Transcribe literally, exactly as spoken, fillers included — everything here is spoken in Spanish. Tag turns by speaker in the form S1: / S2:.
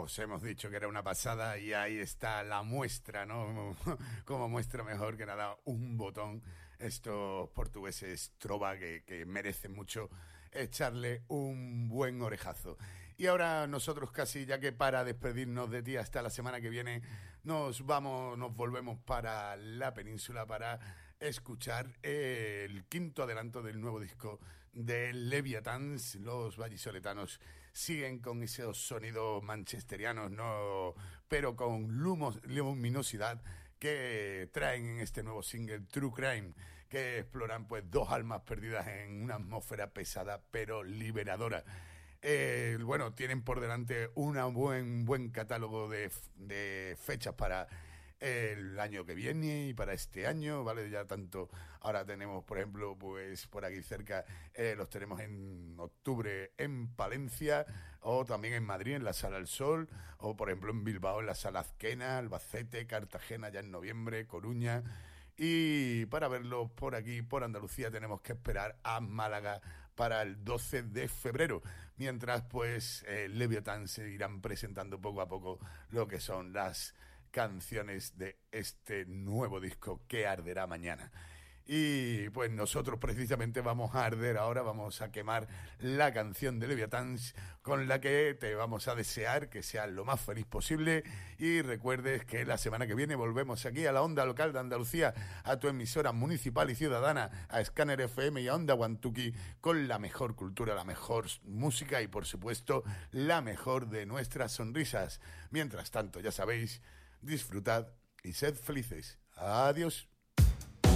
S1: os hemos dicho que era una pasada y ahí está la muestra, ¿no? Como muestra mejor que nada un botón estos portugueses trova que, que merecen mucho echarle un buen orejazo. Y ahora nosotros casi, ya que para despedirnos de ti hasta la semana que viene, nos vamos, nos volvemos para la península para escuchar el quinto adelanto del nuevo disco de Leviathans. Los vallisoletanos siguen con esos sonidos manchesterianos, no, pero con lumos, luminosidad que traen en este nuevo single True Crime, que exploran pues dos almas perdidas en una atmósfera pesada pero liberadora. Eh, bueno, tienen por delante un buen, buen catálogo de, de fechas para el año que viene y para este año, ¿vale? Ya tanto, ahora tenemos, por ejemplo, pues por aquí cerca, eh, los tenemos en octubre en Palencia, o también en Madrid, en la Sala del Sol, o por ejemplo en Bilbao, en la Sala Azquena, Albacete, Cartagena ya en noviembre, Coruña. Y para verlos por aquí, por Andalucía, tenemos que esperar a Málaga para el doce de febrero. Mientras, pues, eh, Leviathan seguirán presentando poco a poco lo que son las canciones de este nuevo disco que arderá mañana. Y pues nosotros precisamente vamos a arder ahora, vamos a quemar la canción de Leviathan con la que te vamos a desear que seas lo más feliz posible y recuerdes que la semana que viene volvemos aquí a la Onda Local de Andalucía, a tu emisora municipal y ciudadana, a Scanner F M y a Onda Guantuqui, con la mejor cultura, la mejor música y por supuesto la mejor de nuestras sonrisas. Mientras tanto, ya sabéis, disfrutad y sed felices. Adiós.